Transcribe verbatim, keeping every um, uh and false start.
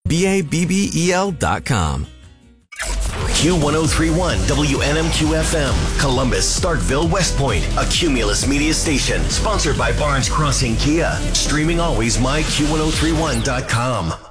B A B B E L dot com. Q one oh three point one W N M Q F M, Columbus, Starkville, West Point, a Cumulus media station, sponsored by Barnes Crossing Kia. Streaming always, my Q ten thirty-one dot com.